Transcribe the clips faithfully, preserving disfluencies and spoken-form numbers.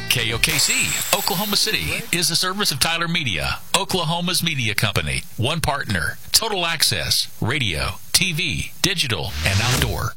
K O K C, Oklahoma City, is a service of Tyler Media, Oklahoma's media company. One partner, total access, radio, T V, digital, and outdoor.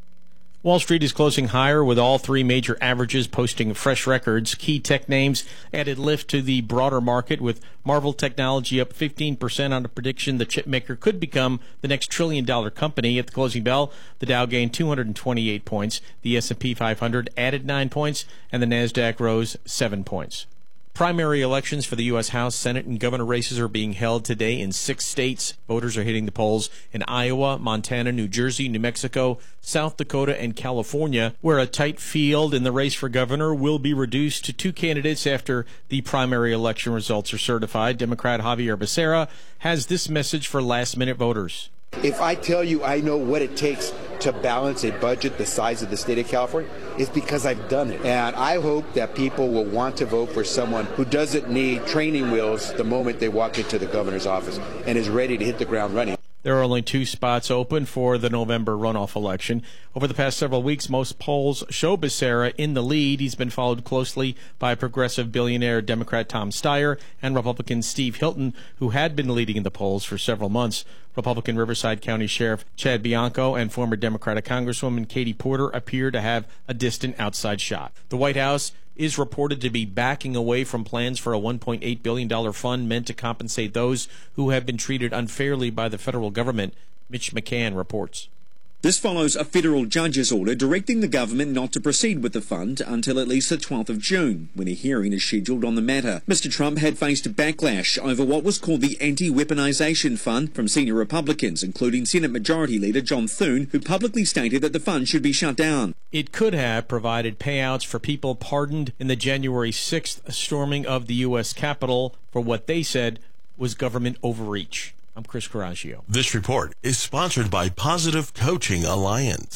Wall Street is closing higher with all three major averages posting fresh records. Key tech names added lift to the broader market, with Marvell Technology up fifteen percent on a prediction the chipmaker could become the next trillion-dollar company. At the closing bell, the Dow gained two hundred twenty-eight points, the S and P five hundred added nine points, and the NASDAQ rose seven points. Primary elections for the U S House, Senate, and governor races are being held today in six states. Voters are hitting the polls in Iowa, Montana, New Jersey, New Mexico, South Dakota, and California, where a tight field in the race for governor will be reduced to two candidates after the primary election results are certified. Democrat Javier Becerra has this message for last-minute voters. If I tell you I know what it takes to balance a budget the size of the state of California, it's because I've done it. And I hope that people will want to vote for someone who doesn't need training wheels the moment they walk into the governor's office and is ready to hit the ground running. There are only two spots open for the November runoff election. Over the past several weeks, most polls show Becerra in the lead. He's been followed closely by progressive billionaire Democrat Tom Steyer and Republican Steve Hilton, who had been leading in the polls for several months. Republican Riverside County Sheriff Chad Bianco and former Democratic Congresswoman Katie Porter appear to have a distant outside shot. The White House is reported to be backing away from plans for a one point eight billion dollars fund meant to compensate those who have been treated unfairly by the federal government. Mitch McCann reports. This follows a federal judge's order directing the government not to proceed with the fund until at least the twelfth of June, when a hearing is scheduled on the matter. Mister Trump had faced backlash over what was called the Anti-Weaponization Fund from senior Republicans, including Senate Majority Leader John Thune, who publicly stated that the fund should be shut down. It could have provided payouts for people pardoned in the January sixth storming of the U S Capitol for what they said was government overreach. I'm Chris Coraggio. This report is sponsored by Positive Coaching Alliance.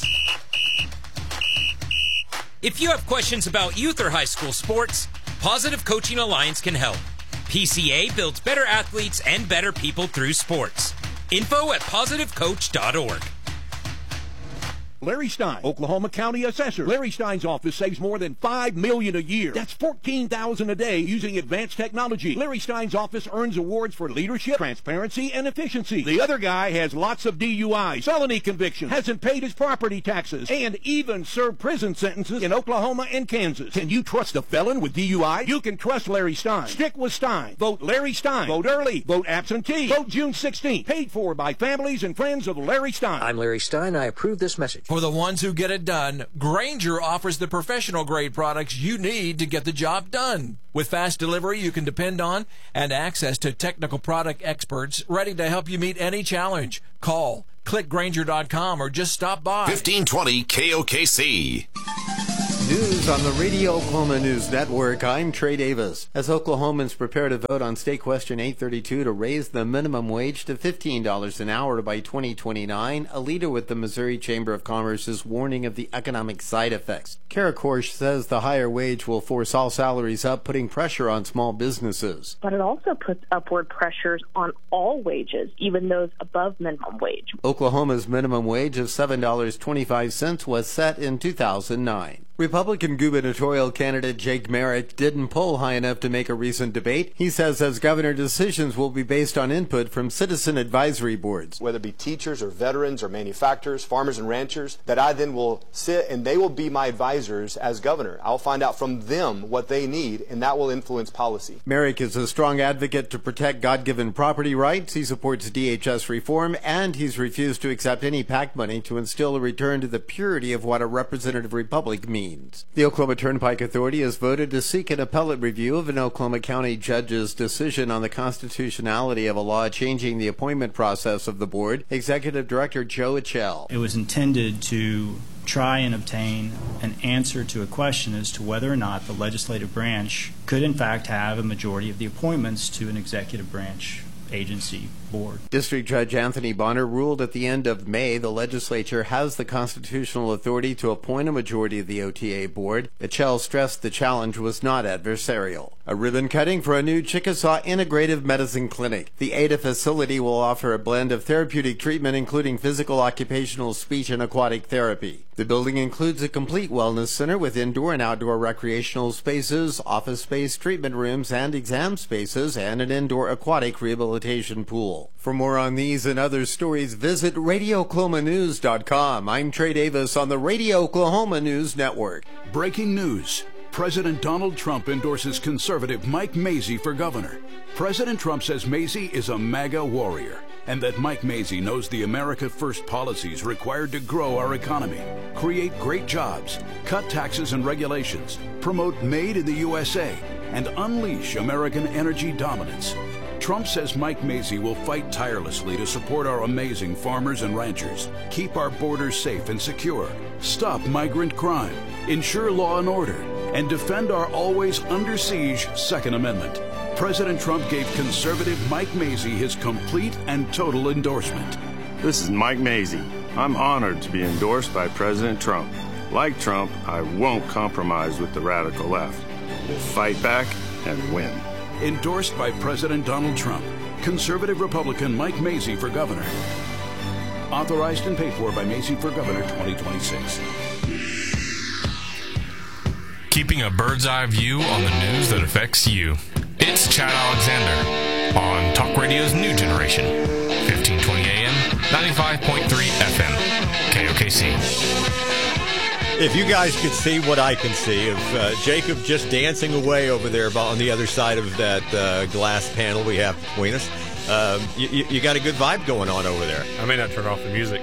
If you have questions about youth or high school sports, Positive Coaching Alliance can help. P C A builds better athletes and better people through sports. Info at positive coach dot org. Larry Stein, Oklahoma County Assessor. Larry Stein's office saves more than five million dollars a year. That's fourteen thousand dollars a day using advanced technology. Larry Stein's office earns awards for leadership, transparency, and efficiency. The other guy has lots of D U Is, felony convictions, hasn't paid his property taxes, and even served prison sentences in Oklahoma and Kansas. Can you trust a felon with D U I? You can trust Larry Stein. Stick with Stein. Vote Larry Stein. Vote early. Vote absentee. Vote June sixteenth. Paid for by families and friends of Larry Stein. I'm Larry Stein. I approve this message. For the ones who get it done, Grainger offers the professional-grade products you need to get the job done. With fast delivery you can depend on and access to technical product experts ready to help you meet any challenge. Call, click Grainger dot com, or just stop by. fifteen twenty K O K C. News on the Radio Oklahoma News Network. I'm Trey Davis. As Oklahomans prepare to vote on State Question eight thirty-two to raise the minimum wage to fifteen dollars an hour by twenty twenty-nine, a leader with the Missouri Chamber of Commerce is warning of the economic side effects. Kara Korsh says the higher wage will force all salaries up, putting pressure on small businesses. But it also puts upward pressures on all wages, even those above minimum wage. Oklahoma's minimum wage of seven dollars and twenty-five cents was set in two thousand nine. Republican gubernatorial candidate Jake Merrick didn't poll high enough to make a recent debate. He says as governor, decisions will be based on input from citizen advisory boards. Whether it be teachers or veterans or manufacturers, farmers and ranchers, that I then will sit and they will be my advisors as governor. I'll find out from them what they need, and that will influence policy. Merrick is a strong advocate to protect God-given property rights. He supports D H S reform, and he's refused to accept any PAC money to instill a return to the purity of what a representative republic means. The Oklahoma Turnpike Authority has voted to seek an appellate review of an Oklahoma County judge's decision on the constitutionality of a law changing the appointment process of the board. Executive Director Joe Achell. It was intended to try and obtain an answer to a question as to whether or not the legislative branch could in fact have a majority of the appointments to an executive branch agency board. District Judge Anthony Bonner ruled at the end of May the legislature has the constitutional authority to appoint a majority of the O T A board. Achell stressed the challenge was not adversarial. A ribbon cutting for a new Chickasaw Integrative Medicine Clinic. The A D A facility will offer a blend of therapeutic treatment, including physical, occupational, speech, and aquatic therapy. The building includes a complete wellness center with indoor and outdoor recreational spaces, office space, treatment rooms, and exam spaces, and an indoor aquatic rehabilitation pool. For more on these and other stories, visit radio oklahoma news dot com. I'm Trey Davis on the Radio Oklahoma News Network. Breaking news. President Donald Trump endorses conservative Mike Mazzei for governor. President Trump says Mazzei is a MAGA warrior and that Mike Mazzei knows the America First policies required to grow our economy, create great jobs, cut taxes and regulations, promote Made in the U S A, and unleash American energy dominance. Trump says Mike Mazzei will fight tirelessly to support our amazing farmers and ranchers, keep our borders safe and secure, stop migrant crime, ensure law and order, and defend our always under siege Second Amendment. President Trump gave conservative Mike Mazzei his complete and total endorsement. This is Mike Mazzei. I'm honored to be endorsed by President Trump. Like Trump, I won't compromise with the radical left. We'll fight back and win. Endorsed by President Donald Trump. Conservative Republican Mike Mazzei for governor. Authorized and paid for by Mazzei for Governor twenty twenty-six. Keeping a bird's eye view on the news that affects you. It's Chad Alexander on Talk Radio's New Generation. fifteen twenty A M, ninety-five point three F M, K O K C. If you guys could see what I can see of uh, Jacob just dancing away over there on the other side of that uh, glass panel we have between us, um, you, you got a good vibe going on over there. I may not turn off the music.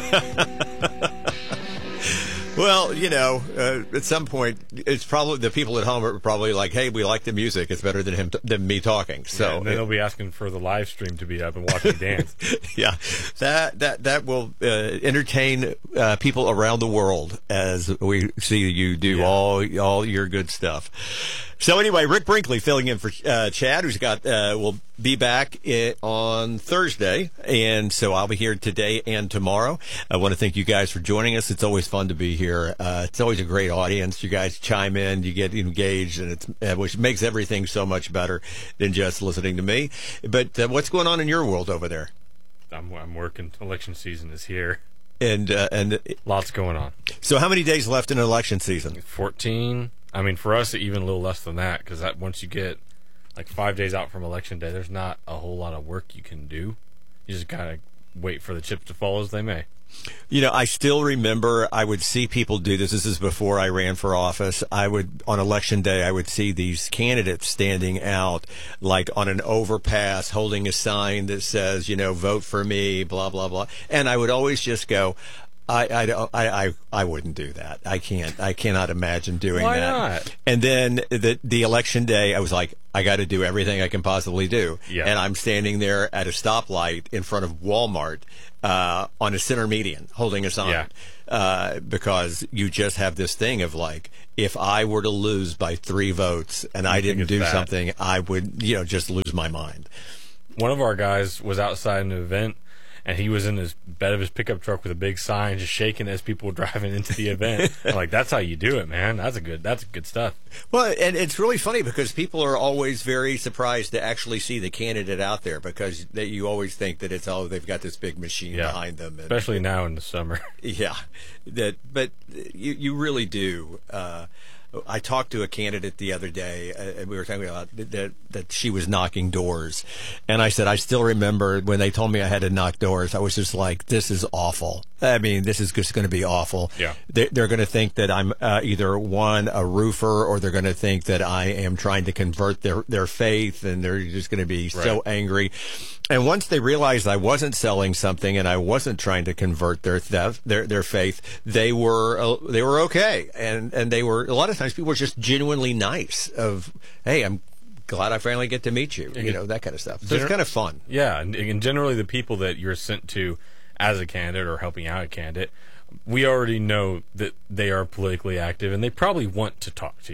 Well, you know, uh, at some point, it's probably the people at home are probably like, "Hey, we like the music. It's better than him t- than me talking." So yeah, and then they'll be asking for the live stream to be up and watching dance. Yeah, that that that will uh, entertain uh, people around the world as we see you do yeah. all all your good stuff. So anyway, Rick Brinkley filling in for uh, Chad, who's got uh, will be back I- on Thursday, and so I'll be here today and tomorrow. I want to thank you guys for joining us. It's always fun to be here. Uh, it's always a great audience. You guys chime in, you get engaged, and it's uh, which makes everything so much better than just listening to me. But uh, what's going on in your world over there? I'm, I'm working. Election season is here. And uh, and lots going on. So how many days left in election season? fourteen. I mean, for us, even a little less than that, because that once you get like five days out from election day, there's not a whole lot of work you can do. You just gotta wait for the chips to fall as they may. You know, I still remember I would see people do this. This is before I ran for office. I would, on election day, I would see these candidates standing out like on an overpass holding a sign that says, you know, vote for me, blah, blah, blah. And I would always just go, I, I, I, I wouldn't do that. I can't. I cannot imagine doing Why that. Not? And then the the election day, I was like, I got to do everything I can possibly do. Yeah. And I'm standing there at a stoplight in front of Walmart uh, on a center median, holding a sign. Yeah. Uh, because you just have this thing of like, if I were to lose by three votes and I didn't do bad. something, I would, you know, just lose my mind. One of our guys was outside an event, and he was in his bed of his pickup truck with a big sign, just shaking as people were driving into the event. I'm like, that's how you do it, man. That's a good. That's good stuff. Well, and it's really funny because people are always very surprised to actually see the candidate out there because they, you always think that it's oh they've got this big machine Yeah. behind them, and, Especially now in the summer. yeah. That, but you you really do. Uh, I talked to a candidate the other day, uh, and we were talking about that, that she was knocking doors. And I said, I still remember when they told me I had to knock doors, I was just like, this is awful. I mean, this is just going to be awful. Yeah. They, they're going to think that I'm uh, either, one, a roofer, or they're going to think that I am trying to convert their, their faith, and they're just going to be Right. so angry. And once they realized I wasn't selling something and I wasn't trying to convert their theft, their their faith, they were uh, they were okay, and and they were a lot of times people were just genuinely nice. Of hey, I'm glad I finally get to meet you, you know, that kind of stuff. So it's kind of fun. Yeah, and, and generally the people that you're sent to as a candidate or helping out a candidate, we already know that they are politically active and they probably want to talk to you.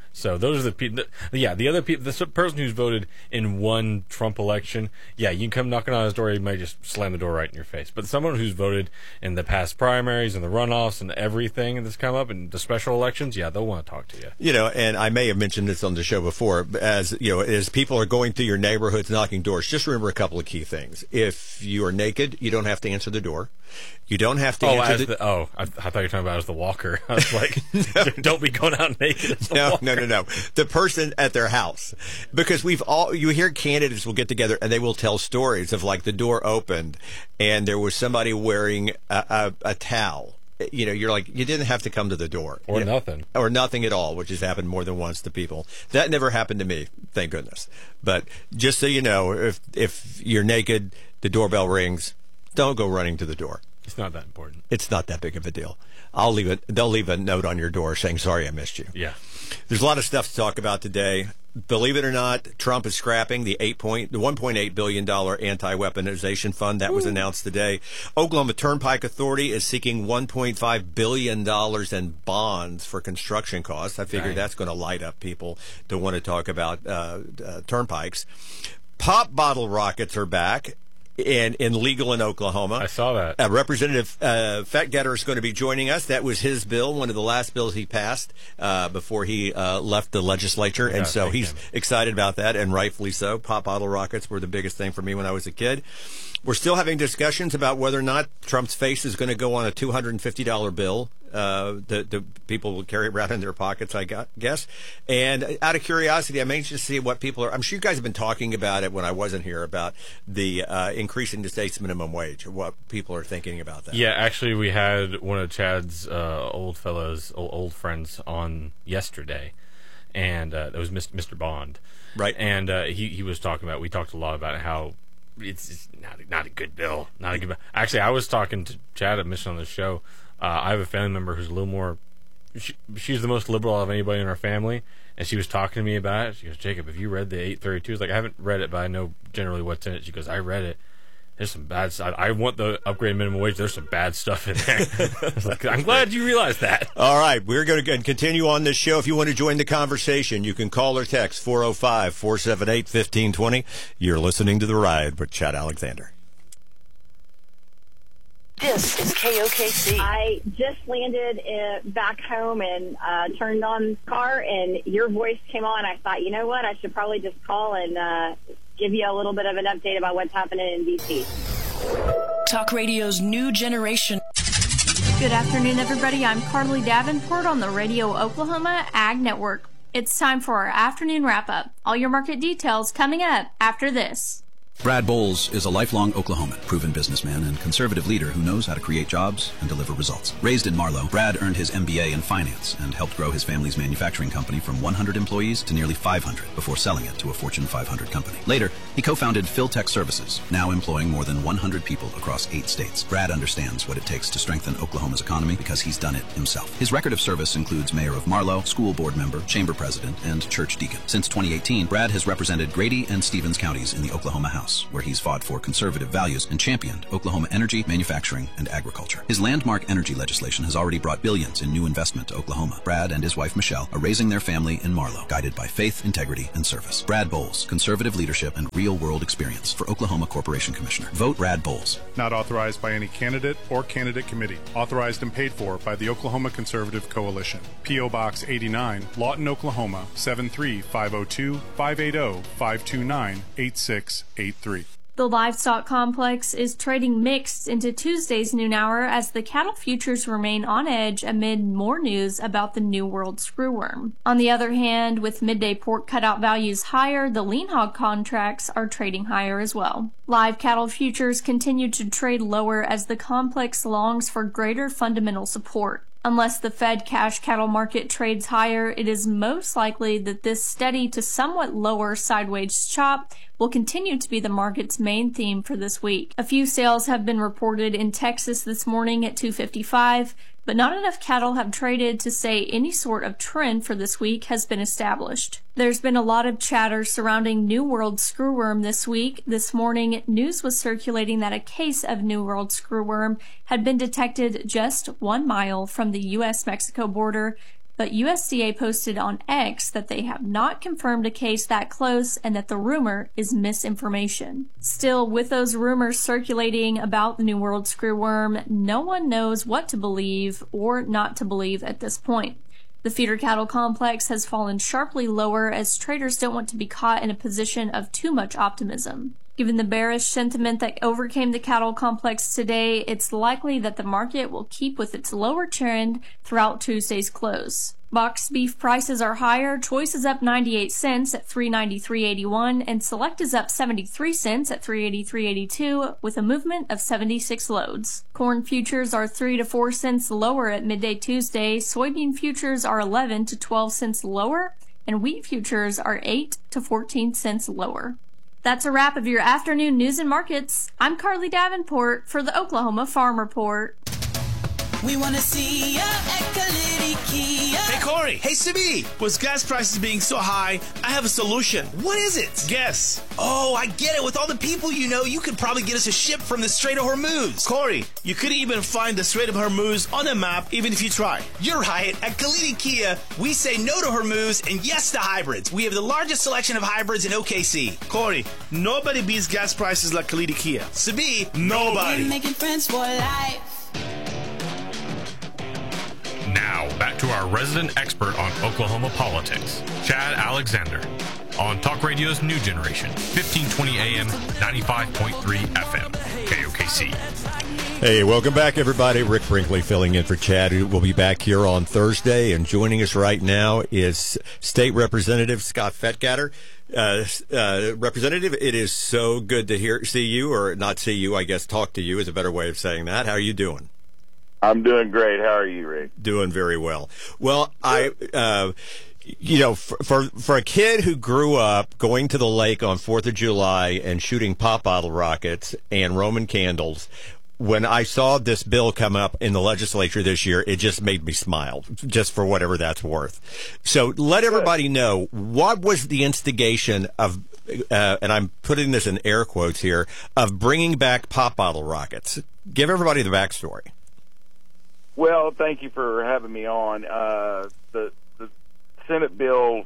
So those are the people. Yeah, the other people, the person who's voted in one Trump election, yeah, you can come knocking on his door, he might just slam the door right in your face. But someone who's voted in the past primaries and the runoffs and everything that's come up and the special elections, yeah, they'll want to talk to you. You know, and I may have mentioned this on the show before, as you know, as people are going through your neighborhoods, knocking doors, just remember a couple of key things. If you are naked, you don't have to answer the door. You don't have to oh, answer as the... the oh, I, I thought you were talking about as the walker. I was like, don't be going out naked as the no, walker. No, no, no. The person at their house. Because we've all, you hear candidates will get together and they will tell stories of like the door opened and there was somebody wearing a, a, a towel. You know, you're like, you didn't have to come to the door. Or you know, nothing. Or nothing at all, which has happened more than once to people. That never happened to me, thank goodness. But just so you know, if if you're naked, the doorbell rings, don't go running to the door. It's not that important. It's not that big of a deal. I'll leave it. They'll leave a note on your door saying, sorry, I missed you. Yeah. There's a lot of stuff to talk about today. Believe it or not, Trump is scrapping the eight point, the one point eight billion dollars anti-weaponization fund that was Ooh. announced today. Oklahoma Turnpike Authority is seeking one point five billion dollars in bonds for construction costs. I figure Dang. that's going to light up people to want to talk about uh, uh, turnpikes. Pop bottle rockets are back. And, and legal in Oklahoma. I saw that. Uh, Representative uh, Fettgetter is going to be joining us. That was his bill, one of the last bills he passed uh, before he uh, left the legislature. And so he's him. excited about that, and rightfully so. Pop bottle rockets were the biggest thing for me when I was a kid. We're still having discussions about whether or not Trump's face is going to go on a two hundred fifty dollars bill. Uh, the, the people will carry it around in their pockets, I guess. And out of curiosity, I'm anxious to see what people are. I'm sure you guys have been talking about it when I wasn't here about the uh, increasing the state's minimum wage. What people are thinking about that. Yeah, actually, we had one of Chad's uh, old fellows, old, old friends, on yesterday, and uh, it was Mister Bond, right? And uh, he he was talking about. We talked a lot about how it's, it's not a, not a good bill, not a good bill. Actually, I was talking to Chad at Mission on the show. Uh, I have a family member who's a little more, she, she's the most liberal of anybody in our family, and she was talking to me about it. She goes, Jacob, have you read the eight thirty-two? I was like, I haven't read it, but I know generally what's in it. She goes, I read it. There's some bad stuff. I want the upgraded minimum wage. There's some bad stuff in there. I was like, I'm glad you realized that. All right. We're going to continue on this show. If you want to join the conversation, you can call or text four oh five, four seven eight, one five two oh. You're listening to The Ride with Chad Alexander. This is K O K C. I just landed in, back home and uh, turned on the car, and your voice came on. I thought, you know what? I should probably just call and uh, give you a little bit of an update about what's happening in D C. Talk Radio's new generation. Good afternoon, everybody. I'm Carly Davenport on the Radio Oklahoma Ag Network. It's time for our afternoon wrap-up. All your market details coming up after this. Brad Bowles is a lifelong Oklahoman, proven businessman and conservative leader who knows how to create jobs and deliver results. Raised in Marlow, Brad earned his M B A in finance and helped grow his family's manufacturing company from one hundred employees to nearly five hundred before selling it to a Fortune five hundred company. Later, he co-founded Philtech Services, now employing more than one hundred people across eight states. Brad understands what it takes to strengthen Oklahoma's economy because he's done it himself. His record of service includes mayor of Marlow, school board member, chamber president, and church deacon. Since twenty eighteen, Brad has represented Grady and Stevens counties in the Oklahoma House, where he's fought for conservative values and championed Oklahoma energy, manufacturing, and agriculture. His landmark energy legislation has already brought billions in new investment to Oklahoma. Brad and his wife Michelle are raising their family in Marlow, guided by faith, integrity, and service. Brad Bowles, conservative leadership and real-world experience for Oklahoma Corporation Commissioner. Vote Brad Bowles. Not authorized by any candidate or candidate committee. Authorized and paid for by the Oklahoma Conservative Coalition. P O. Box eighty-nine, Lawton, Oklahoma, seven three five oh two, five eight zero, five two nine, eight six eight three. The livestock complex is trading mixed into Tuesday's noon hour as the cattle futures remain on edge amid more news about the New World screwworm. On the other hand, with midday pork cutout values higher, the lean hog contracts are trading higher as well. Live cattle futures continue to trade lower as the complex longs for greater fundamental support. Unless the Fed cash cattle market trades higher, it is most likely that this steady to somewhat lower sideways chop will continue to be the market's main theme for this week. A few sales have been reported in Texas this morning at two fifty-five, but not enough cattle have traded to say any sort of trend for this week has been established. There's been a lot of chatter surrounding New World screwworm this week. This morning, news was circulating that a case of New World screwworm had been detected just one mile from the U S Mexico border. but U S D A posted on X that they have not confirmed a case that close and that the rumor is misinformation. Still, with those rumors circulating about the New World screwworm, no one knows what to believe or not to believe at this point. The feeder cattle complex has fallen sharply lower as traders don't want to be caught in a position of too much optimism. Given the bearish sentiment that overcame the cattle complex today, it's likely that the market will keep with its lower trend throughout Tuesday's close. Boxed beef prices are higher. Choice is up ninety-eight cents at three ninety-three eighty-one, and Select is up seventy-three cents at three eighty-three eighty-two, with a movement of seventy-six loads. Corn futures are three to four cents lower at midday Tuesday. Soybean futures are eleven to twelve cents lower, and wheat futures are eight to fourteen cents lower. That's a wrap of your afternoon news and markets. I'm Carly Davenport for the Oklahoma Farm Report. We want to see ya at Kalidi Kia. Hey, Corey. Hey, Sibi. With gas prices being so high, I have a solution. What is it? Guess. Oh, I get it. With all the people you know, you could probably get us a ship from the Strait of Hormuz. Corey, you couldn't even find the Strait of Hormuz on a map, even if you try. You're right. At Kalidi Kia, we say no to Hormuz and yes to hybrids. We have the largest selection of hybrids in O K C. Corey, nobody beats gas prices like Kalidi Kia. Sibi, nobody. We're making friends for life. Now, back to our resident expert on Oklahoma politics, Chad Alexander, on Talk Radio's New Generation, fifteen twenty A M, ninety-five point three F M, K O K C. Hey, welcome back, everybody. Rick Brinkley filling in for Chad, who will be back here on Thursday. And joining us right now is State Representative Scott Fettgatter. Uh, uh, Representative, it is so good to hear, see you, or not see you, I guess talk to you is a better way of saying that. How are you doing? I'm doing great. How are you, Rick? Doing very well. Well, I, uh, you know, for, for for a kid who grew up going to the lake on fourth of July and shooting pop bottle rockets and Roman candles, when I saw this bill come up in the legislature this year, it just made me smile, just for whatever that's worth. So let everybody know, what was the instigation of, uh, and I'm putting this in air quotes here, of bringing back pop bottle rockets? Give everybody the backstory. Well, thank you for having me on. Uh, the, the Senate Bill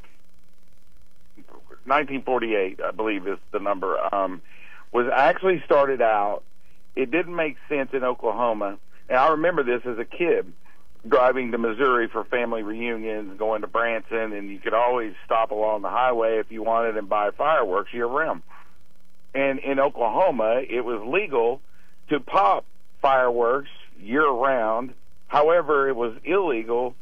nineteen forty-eight, I believe is the number, um, was actually started out. It didn't make sense in Oklahoma. And I remember this as a kid, driving to Missouri for family reunions, going to Branson, and you could always stop along the highway if you wanted and buy fireworks year-round. And in Oklahoma, it was legal to pop fireworks year-round. However, it was illegal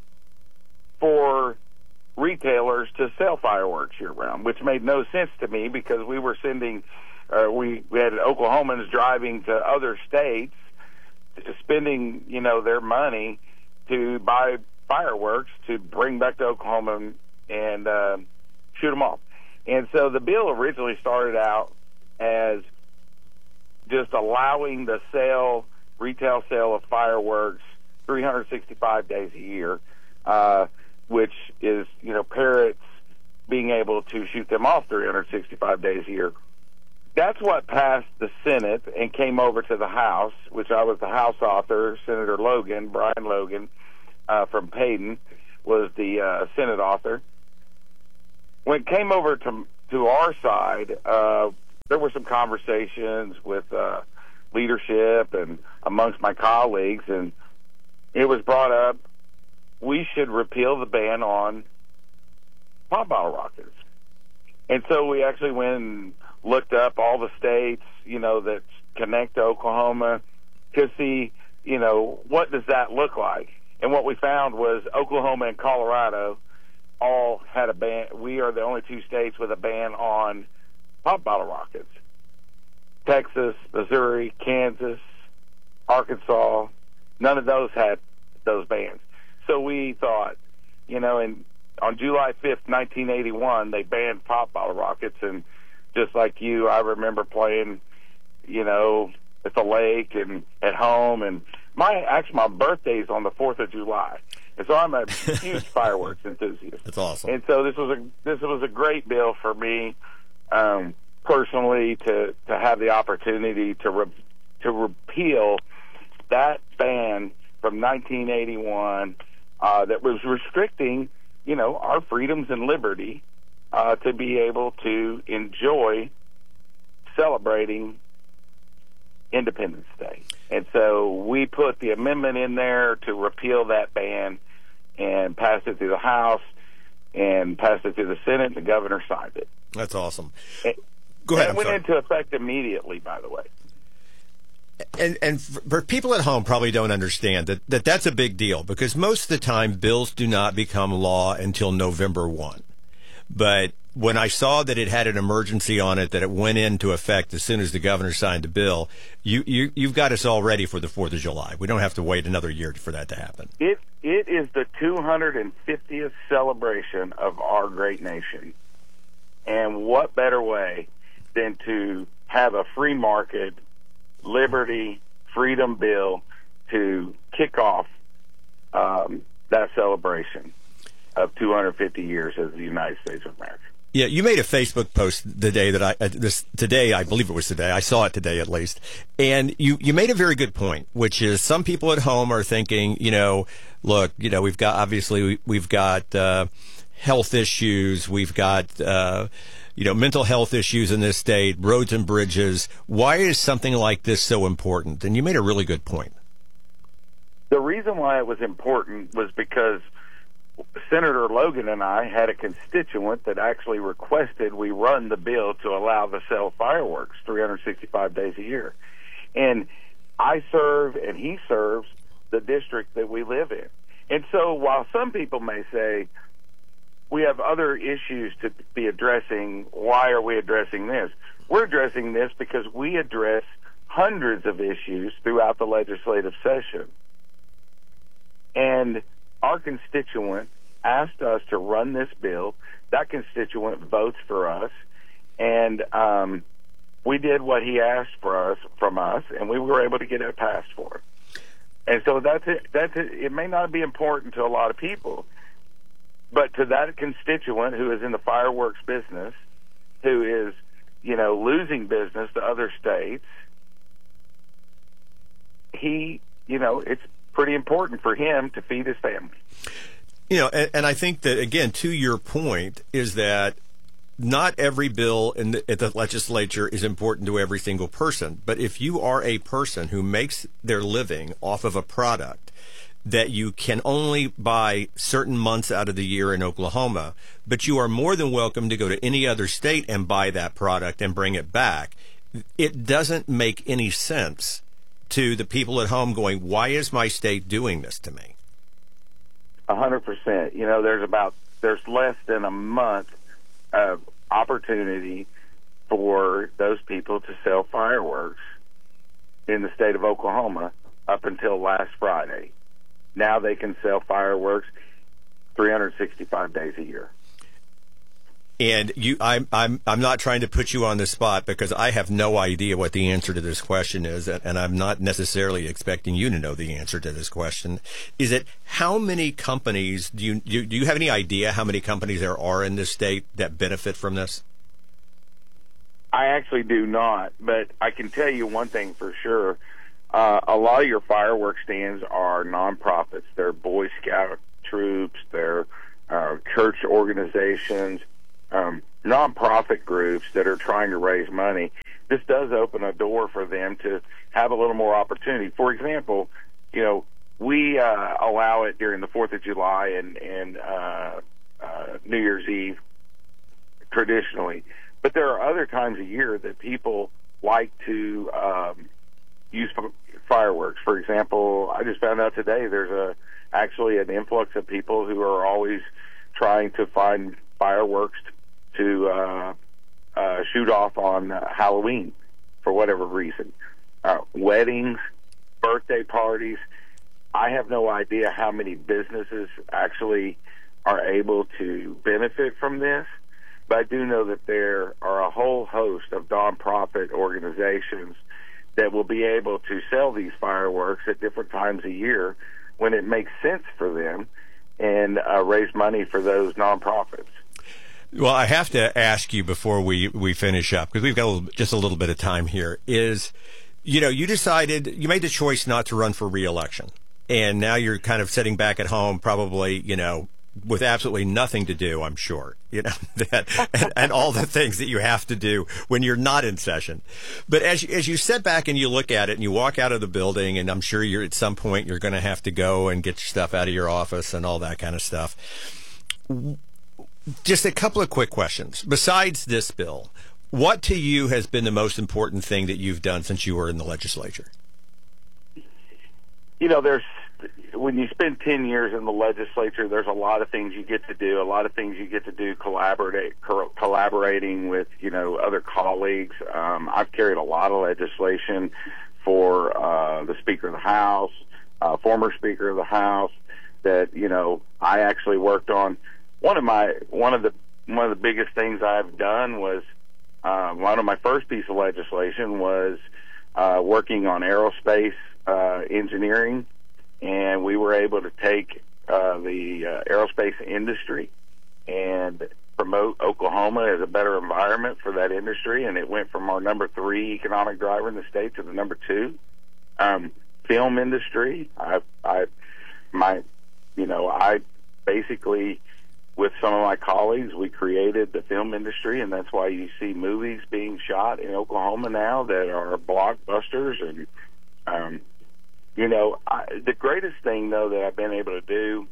for retailers to sell fireworks year-round, which made no sense to me because we were sending, uh, we, we had Oklahomans driving to other states, spending, you know, their money to buy fireworks to bring back to Oklahoma and uh, shoot them off. And so the bill originally started out as just allowing the sale, retail sale of fireworks three hundred sixty-five days a year, uh, which is, you know, parents being able to shoot them off three hundred sixty-five days a year. That's what passed the Senate and came over to the House, which I was the House author. Senator Logan, Brian Logan, uh, from Payton, was the uh, Senate author. When it came over to to our side, uh, there were some conversations with uh, leadership and amongst my colleagues, and it was brought up, we should repeal the ban on pop bottle rockets. And so we actually went and looked up all the states, you know, that connect to Oklahoma to see, you know, what does that look like? And what we found was Oklahoma and Colorado all had a ban. We are the only two states with a ban on pop bottle rockets. Texas, Missouri, Kansas, Arkansas, none of those had those bans. So we thought, you know, and on July fifth, nineteen eighty-one, they banned pop bottle rockets. And just like you, I remember playing, you know, at the lake and at home. And my actually my birthday's on the fourth of July. And so I'm a huge fireworks enthusiast. That's awesome. And so this was a this was a great bill for me um, personally to to have the opportunity to re, to repeal that ban from nineteen eighty-one uh, that was restricting, you know, our freedoms and liberty uh, to be able to enjoy celebrating Independence Day. And so we put the amendment in there to repeal that ban and passed it through the House and passed it through the Senate, and the governor signed it. That's awesome. And, Go ahead. And it went into effect immediately, by the way. And and for people at home probably don't understand that, that that's a big deal, because most of the time bills do not become law until November first. But when I saw that it had an emergency on it, that it went into effect as soon as the governor signed the bill, you, you, you've got us all ready for the fourth of July. We don't have to wait another year for that to happen. It It is the two hundred fiftieth celebration of our great nation. And what better way than to have a free market, liberty, freedom bill to kick off um, that celebration of two hundred fifty years of the United States of America. Yeah, you made a Facebook post the day that I uh, this today, I believe it was today. I saw it today at least, and you you made a very good point, which is some people at home are thinking, you know, look, you know, we've got obviously we, we've got uh, health issues, we've got uh, you know mental health issues in this state, roads and bridges. Why is something like this so important? And you made a really good point. The reason why it was important was because Senator Logan and I had a constituent that actually requested we run the bill to allow the sale of fireworks three hundred sixty-five days a year. And I serve and he serves the district that we live in. And so while some people may say we have other issues to be addressing, why are we addressing this? We're addressing this because we address hundreds of issues throughout the legislative session. And our constituent asked us to run this bill. That constituent votes for us, and um, we did what he asked for us from us, and we were able to get it passed for him. And so that's it. That's it. It may not be important to a lot of people, but to that constituent who is in the fireworks business, who is, you know, losing business to other states, he, you know, it's pretty important for him to feed his family. You know, and, and I think that, again, to your point, is that not every bill in the, at the legislature is important to every single person. But if you are a person who makes their living off of a product that you can only buy certain months out of the year in Oklahoma, but you are more than welcome to go to any other state and buy that product and bring it back, it doesn't make any sense to the people at home going, why is my state doing this to me? A hundred percent. You know, there's about, there's less than a month of opportunity for those people to sell fireworks in the state of Oklahoma up until last Friday. Now they can sell fireworks three hundred sixty-five days a year. And you, I'm, I'm, I'm not trying to put you on the spot because I have no idea what the answer to this question is, and I'm not necessarily expecting you to know the answer to this question. Is it how many companies do you do? Do you have any idea how many companies there are in this state that benefit from this? I actually do not, but I can tell you one thing for sure. Uh, a lot of your fireworks stands are nonprofits. They're Boy Scout troops. They're uh, church organizations. Um, nonprofit groups that are trying to raise money. This does open a door for them to have a little more opportunity. For example, you know, we uh, allow it during the fourth of July and, and uh, uh, New Year's Eve traditionally, but there are other times a year that people like to um, use fireworks. For example, I just found out today there's a actually an influx of people who are always trying to find fireworks to to uh, uh, shoot off on uh, Halloween for whatever reason. Uh, weddings, birthday parties. I have no idea how many businesses actually are able to benefit from this, but I do know that there are a whole host of nonprofit organizations that will be able to sell these fireworks at different times a year when it makes sense for them and uh, raise money for those nonprofits. Well, I have to ask you before we, we finish up, because we've got a little, just a little bit of time here, is, you know, you decided, you made the choice not to run for re-election. and now you're kind of sitting back at home, probably, you know, with absolutely nothing to do, I'm sure, you know, that, and, and all the things that you have to do when you're not in session. But as you, as you sit back and you look at it and you walk out of the building, and I'm sure you're at some point you're going to have to go and get your stuff out of your office and all that kind of stuff. Just a couple of quick questions. Besides this bill, what to you has been the most important thing that you've done since you were in the legislature? You know, there's when you spend ten years in the legislature, there's a lot of things you get to do, a lot of things you get to do collaborate, collaborating with, you know, other colleagues. Um, I've carried a lot of legislation for uh, the Speaker of the House, uh, former Speaker of the House, that, you know, I actually worked on. One of my one of the one of the biggest things I've done was uh, one of my first piece of legislation was uh, working on aerospace uh, engineering. And we were able to take uh, the uh, aerospace industry and promote Oklahoma as a better environment for that industry. And it went from our number three economic driver in the state to the number two. Um, film industry, I, I, my, you know, I basically, with some of my colleagues, we created the film industry, and that's why you see movies being shot in Oklahoma now that are blockbusters. And um, You know, I, the greatest thing, though, that I've been able to do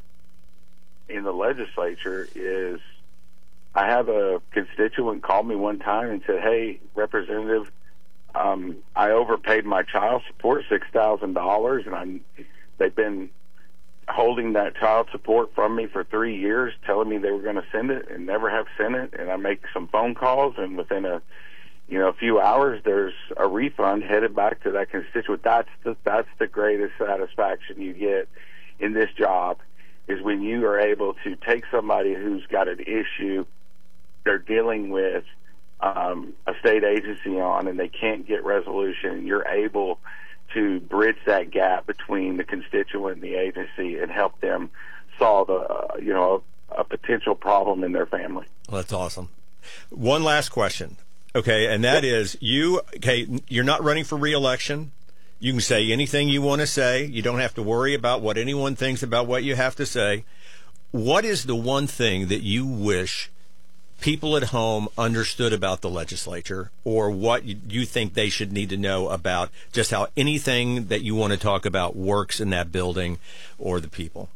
in the legislature is I have a constituent called me one time and said, hey, Representative, um, I overpaid my child support six thousand dollars, and I'm, they've been holding that child support from me for three years, telling me they were going to send it and never have sent it. And I make some phone calls, and within a you know, a few hours, there's a refund headed back to that constituent. That's the, that's the greatest satisfaction you get in this job, is when you are able to take somebody who's got an issue they're dealing with um, a state agency on, and they can't get resolution, and you're able to bridge that gap between the constituent and the agency and help them solve a, uh, you know, a, a potential problem in their family. Well, that's awesome. One last question. Okay, and that is, you, okay, you're not running for re-election. You can say anything you want to say. You don't have to worry about what anyone thinks about what you have to say. What is the one thing that you wish people at home understood about the legislature, or what you think they should need to know about just how anything that you want to talk about works in that building or the people?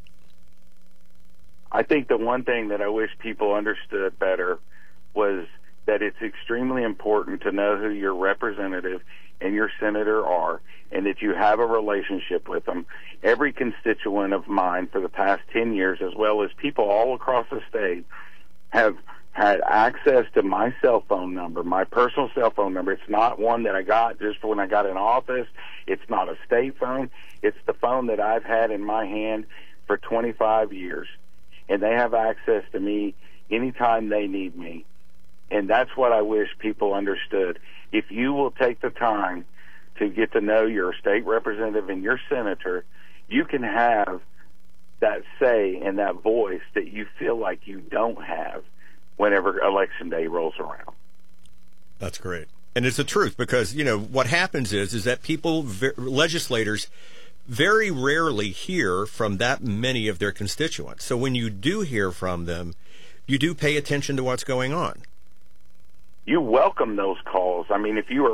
I think the one thing that I wish people understood better was that it's extremely important to know who your representative and your senator are, and that you have a relationship with them. Every constituent of mine for the past ten years, as well as people all across the state, have had access to my cell phone number, my personal cell phone number. It's not one that I got just for when I got in office. It's not a state phone. It's the phone that I've had in my hand for twenty-five years, and they have access to me anytime they need me. And that's what I wish people understood. If you will take the time to get to know your state representative and your senator, you can have that say and that voice that you feel like you don't have whenever election day rolls around. That's great. And it's the truth, because, you know, what happens is, is that people, legislators, very rarely hear from that many of their constituents. So when you do hear from them, you do pay attention to what's going on. You welcome those calls. I mean, if you were